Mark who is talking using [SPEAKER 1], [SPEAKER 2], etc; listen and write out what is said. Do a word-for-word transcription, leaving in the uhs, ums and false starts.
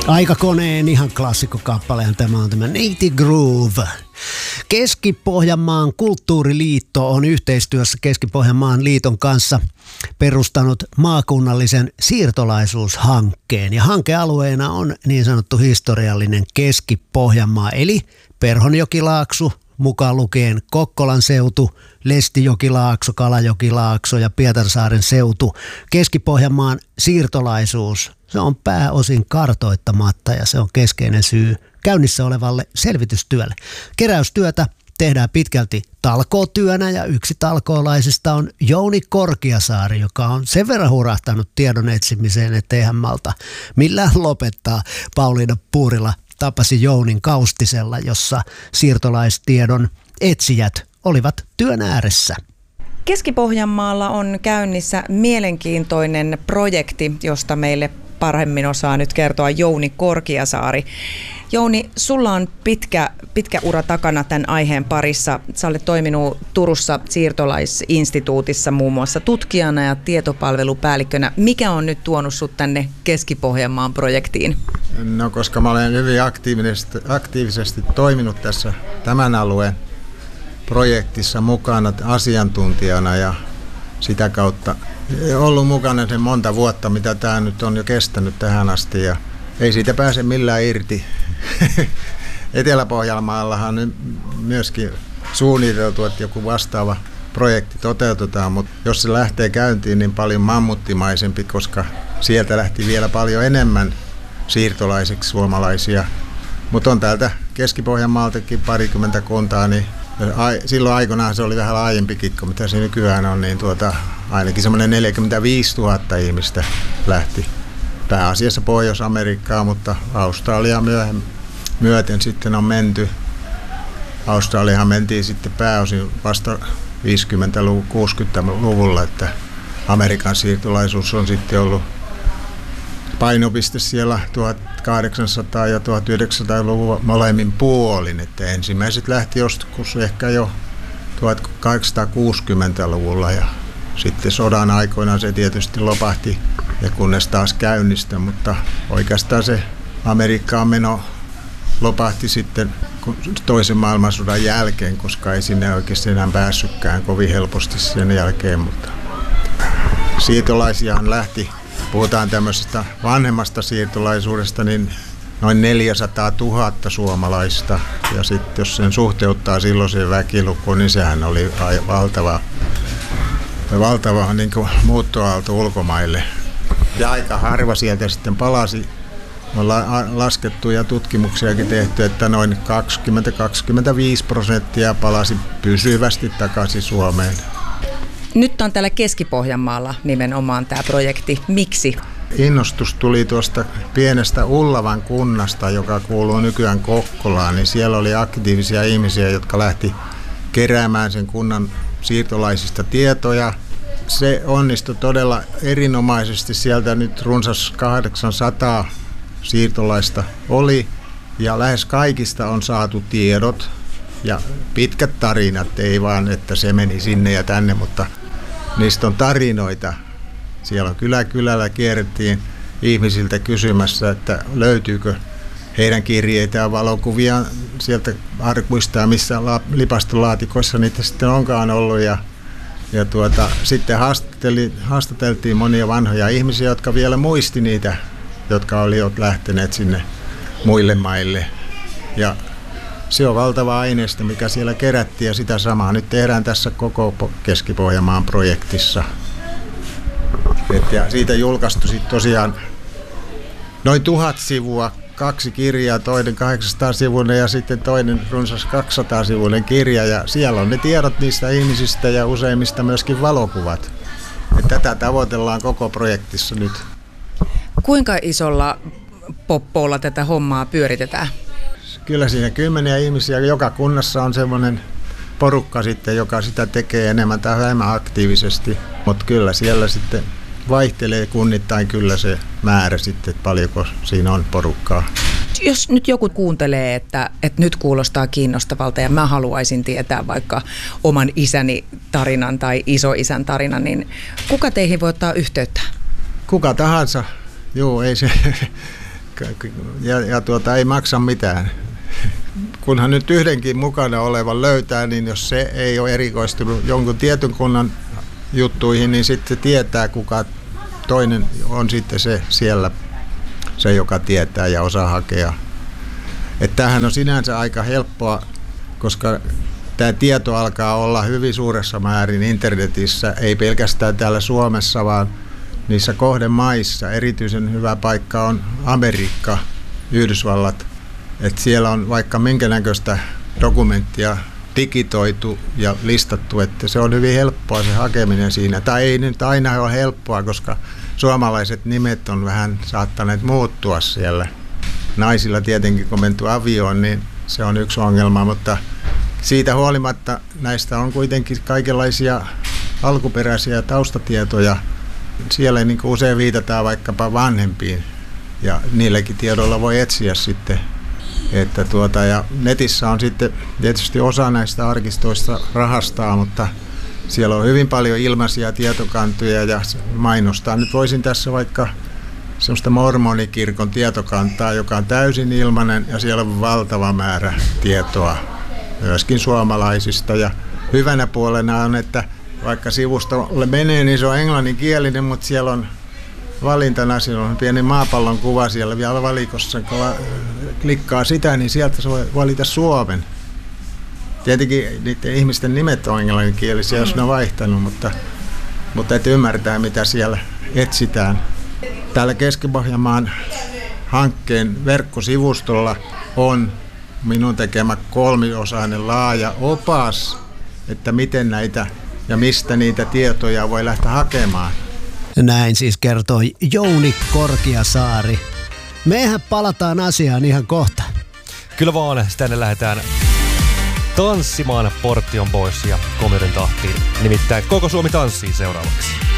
[SPEAKER 1] Aikakoneen ihan klassikkokappalehan tämä on tämä Native Groove. Keski-Pohjanmaan kulttuuriliitto on yhteistyössä Keski-Pohjanmaan liiton kanssa perustanut maakunnallisen siirtolaisuushankkeen. Ja hankealueena on niin sanottu historiallinen Keski-Pohjanmaa, eli Perhonjokilaakso, mukaan lukien Kokkolan seutu, Lestijokilaakso, Kalajokilaakso ja Pietarsaaren seutu. Keski-Pohjanmaan siirtolaisuus, se on pääosin kartoittamatta ja se on keskeinen syy käynnissä olevalle selvitystyölle. Keräystyötä tehdään pitkälti talkootyönä ja yksi talkoolaisista on Jouni Korkiasaari, joka on sen verran hurahtanut tiedon etsimiseen, ettei hän malta millään lopettaa. Pauliina Puurila tapasi Jounin Kaustisella, jossa siirtolaistiedon etsijät olivat työn ääressä.
[SPEAKER 2] Keski-Pohjanmaalla on käynnissä mielenkiintoinen projekti, josta meille paremmin osaa nyt kertoa Jouni Korkiasaari. Jouni, sulla on pitkä, pitkä ura takana tämän aiheen parissa. Sä olet toiminut Turussa siirtolaisinstituutissa muun muassa tutkijana ja tietopalvelupäällikkönä. Mikä on nyt tuonut sut tänne Keski-Pohjanmaan projektiin?
[SPEAKER 3] No koska mä olen hyvin aktiivisesti, aktiivisesti toiminut tässä tämän alueen projektissa mukana asiantuntijana ja sitä kautta ollut mukana sen monta vuotta, mitä tämä nyt on jo kestänyt tähän asti ja ei siitä pääse millään irti. Etelä-Pohjanmaallahan nyt myöskin suunniteltu, että joku vastaava projekti toteutetaan, mutta jos se lähtee käyntiin, niin paljon mammuttimaisempi, koska sieltä lähti vielä paljon enemmän siirtolaiseksi suomalaisia. Mutta on täältä Keski-Pohjanmaaltakin parikymmentä kuntaa, niin silloin aikoinaan se oli vähän laajempikin kuin mitä se nykyään on, niin tuota, ainakin semmoinen neljäkymmentäviisituhatta ihmistä lähti pääasiassa Pohjois-Amerikkaan, mutta Australia myöhemmin, myöten sitten on menty. Australiahan mentiin sitten pääosin vasta viisikymmentä-luvun, kuusikymmentäluvulla, että Amerikan siirtolaisuus on sitten ollut painopiste siellä tuhatkahdeksansataa- ja tuhatyhdeksänsataaluvun molemmin puolin, että ensimmäiset lähti joskus ehkä jo tuhatkahdeksansataakuusikymmentäluvulla ja sitten sodan aikoina se tietysti lopahti ja kunnes taas käynnistä, mutta oikeastaan se Amerikkaan meno lopahti sitten toisen maailmansodan jälkeen, koska ei sinne oikeasti enää päässytkään kovin helposti sen jälkeen, mutta siirtolaisiahan lähti. Puhutaan tämmöisestä vanhemmasta siirtolaisuudesta, niin noin neljäsataatuhatta suomalaista. Ja sitten jos sen suhteuttaa silloiseen väkilukuun, niin sehän oli valtava, valtava niin kuin muuttoaalto ulkomaille. Ja aika harva sieltä sitten palasi. On laskettu ja tutkimuksiakin tehty, että noin kaksikymmentä kaksikymmentäviisi prosenttia palasi pysyvästi takaisin Suomeen.
[SPEAKER 2] Nyt on täällä Keski-Pohjanmaalla nimenomaan tämä projekti. Miksi?
[SPEAKER 3] Innostus tuli tuosta pienestä Ullavan kunnasta, joka kuuluu nykyään Kokkolaan. Niin siellä oli aktiivisia ihmisiä, jotka lähti keräämään sen kunnan siirtolaisista tietoja. Se onnistui todella erinomaisesti. Sieltä nyt runsas kahdeksansataa siirtolaista oli ja lähes kaikista on saatu tiedot. Ja pitkät tarinat, ei vaan, että se meni sinne ja tänne, mutta niistä on tarinoita. Siellä on kylä kylällä kierrettiin ihmisiltä kysymässä, että löytyykö heidän kirjeitään, valokuvia sieltä arkuista ja missä lipastolaatikoissa niitä sitten onkaan ollut. Ja, ja tuota, sitten haastateltiin monia vanhoja ihmisiä, jotka vielä muisti niitä, jotka olivat lähteneet sinne muille maille. Ja se on valtava aineisto, mikä siellä kerättiin ja sitä samaa nyt tehdään tässä koko Keski-Pohjanmaan projektissa. Et ja siitä julkaistu sitten tosiaan noin tuhat sivua, kaksi kirjaa, toinen kahdeksansataa sivuinen ja sitten toinen runsas kaksisataa sivuinen kirja ja siellä on ne tiedot niistä ihmisistä ja useimmista myöskin valokuvat. Et tätä tavoitellaan koko projektissa nyt.
[SPEAKER 2] Kuinka isolla poppoolla tätä hommaa pyöritetään?
[SPEAKER 3] Kyllä siinä kymmeniä ihmisiä, joka kunnassa on semmoinen porukka sitten, joka sitä tekee enemmän tai vähemmän aktiivisesti, mutta kyllä siellä sitten vaihtelee kunnittain kyllä se määrä sitten, että paljonko siinä on porukkaa.
[SPEAKER 2] Jos nyt joku kuuntelee, että, että nyt kuulostaa kiinnostavalta ja mä haluaisin tietää vaikka oman isäni tarinan tai isoisän tarinan, niin kuka teihin voi ottaa yhteyttä?
[SPEAKER 3] Kuka tahansa. Joo, ei se ja, ja tuota, ei maksa mitään. Kunhan nyt yhdenkin mukana olevan löytää, niin jos se ei ole erikoistunut jonkun tietyn kunnan juttuihin, niin sitten se tietää, kuka toinen on sitten se siellä, se joka tietää ja osaa hakea. Että tämähän on sinänsä aika helppoa, koska tämä tieto alkaa olla hyvin suuressa määrin internetissä, ei pelkästään täällä Suomessa, vaan niissä kohdemaissa. Erityisen hyvä paikka on Amerikka, Yhdysvallat. Että siellä on vaikka minkä näköistä dokumenttia digitoitu ja listattu, että se on hyvin helppoa se hakeminen siinä. Tai ei nyt aina ole helppoa, koska suomalaiset nimet on vähän saattaneet muuttua siellä. Naisilla tietenkin, kun menty avioon, niin se on yksi ongelma, mutta siitä huolimatta näistä on kuitenkin kaikenlaisia alkuperäisiä taustatietoja. Siellä niin kuin usein viitataan vaikkapa vanhempiin ja niilläkin tiedoilla voi etsiä sitten. Että tuota, ja netissä on sitten tietysti osa näistä arkistoista rahastaa, mutta siellä on hyvin paljon ilmaisia tietokantoja ja mainostaa. Nyt voisin tässä vaikka semmoista mormonikirkon tietokantaa, joka on täysin ilmainen ja siellä on valtava määrä tietoa myöskin suomalaisista. Ja hyvänä puolena on, että vaikka sivustolle menee, niin se on englanninkielinen, mutta siellä on valintana, siellä on pieni maapallon kuva siellä vielä valikossa. Kun klikkaa sitä, niin sieltä se voi valita Suomen. Tietenkin niiden ihmisten nimet on englanninkielisiä, jos ne on vaihtanut, mutta, mutta et ymmärtää, mitä siellä etsitään. Täällä Keski-Pohjanmaan hankkeen verkkosivustolla on minun tekemä kolmiosainen laaja opas, että miten näitä ja mistä niitä tietoja voi lähteä hakemaan.
[SPEAKER 1] Näin siis kertoi Jouni Korkiasaari. Mehän palataan asiaan ihan kohta.
[SPEAKER 4] Kyllä vaan, tänne lähdetään tanssimaan Portion Boys ja Komerin tahtiin. Nimittäin Koko Suomi tanssii seuraavaksi.